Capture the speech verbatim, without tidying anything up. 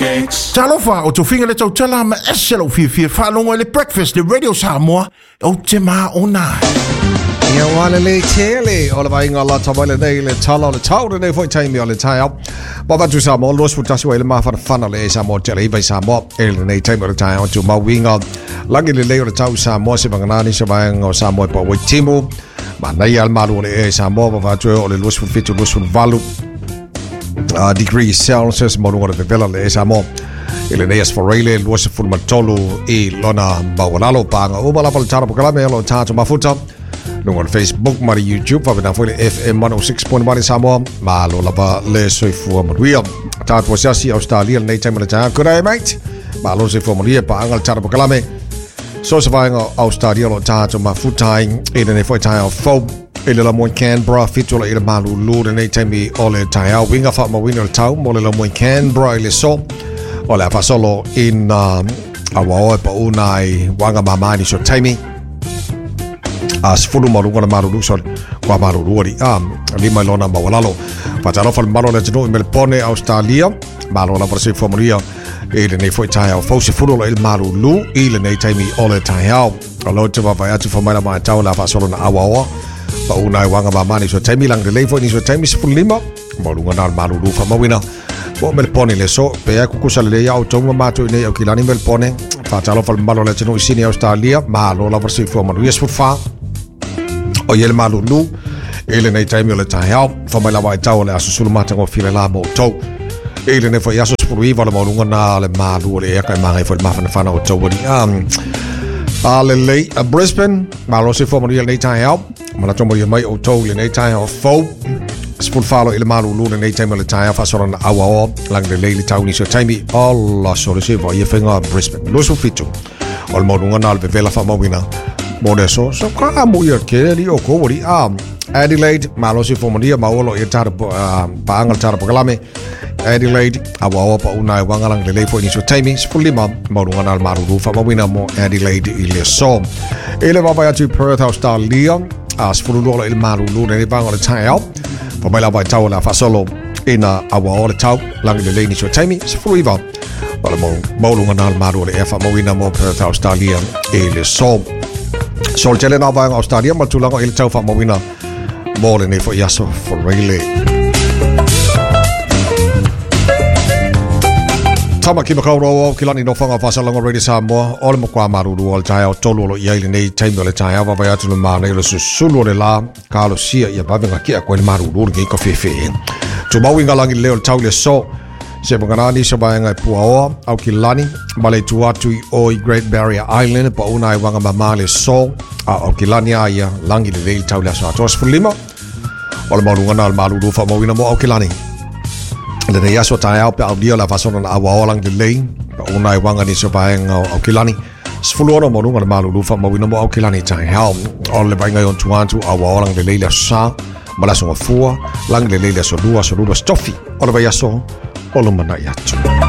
mix. Talofa o tofinga le tau tala ma eselo fi fi whanongo le breakfast le radio Samoa o te maa o nā. Ia wale le tele o le vainga la tawaile nei le tala o le tau nei foi taimi o le tai au. Mawatu Samoa, los futasi wa ile mawhana whana le Samoa tele iwai Samoa ele nei taimi o le tai au tu mawinga. Langi le leo le tau Samoa se vanganani se vainga o Samoa pa wai timu. Ma nei al malu o le e Samoa mawatu o le los fufitu los fuvalu. Uh, degree Celsius morunga de vela le Samoa ile nei asforeile luas ful matolu i lona bawalalo panga o bala pal tara pokala me lo tatu mafuta no on Facebook mari YouTube fa bena foi F M one oh six point one Samoa ma lo lava le soifu maria tatu wasiasi Australia nei time le tanga good day mate ma lo se formalia pa angal tara pokala me so se vai Australia lo tatu mafuta ile nei foi tanga fo ele la mo Canberra fitola ile malu lu nei time ole tanga winga fa ma winner tau mo le mo Canberra ile so ole fa solo in awa pa unai wanga mamani so time as fulu malu ngona malu so kwa malu ri am lima lona mawalalo fa talo fa malu le tino Melbourne Australia malu la versi formulia ele nei foi tanga fo se fulu ile malu lu ile nei time ole tanga alo te va vai atu fa mai ma tau la fa solo na awa pa unai wanga mamani so time lang de levo ni so time se fulu lima malu ngona malu lu fa mawina po Melbourne le so pe aku kusale le au tonga mato nei au kilani Melbourne fa talo fa malo le tino sini Australia malo la versi formulia yes fa o yele malu lu ele nei time le tanga fa mai la vai tau le asusulu mata ngo file la mo to ele ne fa yaso spui va la malu ngona le malu le ka mai fa ma fa na o to wori um ale le a Brisbane malo se formulia nei tanga ma la tomo mai o to le nei tanga fo spul falo ile malu lu nei time le tanga fa solo na awa lang de le tau ni so time alla solo se va ye fenga Brisbane lo so fitu ol mo ngona al vela fa mo wina Modeso so ka mo yer keri o ko wori am Adelaide malo si formulia maolo e tar pa angal tar pagalame Adelaide awa pa una wangalang le lefo ni so timing spulima mo ngana maru fa mawina mo Adelaide ile so ile va vai to Perth Australia as fululo ile maru lu ne bango le tau pa mai la vai tau la fa solo ina awa le tau lang le ni so timing spuliva wala mo mo ngana maru le fa mawina mo Perth Australia ile so Sol tele na bang Australia matulang o il tau fa mawina mo le ne fo yaso for really Tama ki makau ro kilani no fanga fa salanga ready Samoa ole mo kwa maru ro tai o tolo lo ye le nei time le tai va va atu ma ne lo sulu le la ka lo sia ya ba venga ki a ko le maru ro ngi ko fe fe tu ma winga langi le tau le so se bangani se banga puao au kilani male tu atu o Great Barrier Island pa una wanga mamale so au kilani ya langi le tau la so tos fulima ole malu ngana al malu do fa mo wina mo au kilani le ne yaso tai au pe au dia la fason na awa lang de le pa una wanga ni se banga au kilani sfuluono mo ngana malu do fa mo wina mo au kilani tai hao ole banga on tu atu awa lang de le la sa mala so fua lang de le la so dua so dua stoffi ole va yaso Olo mana yacho.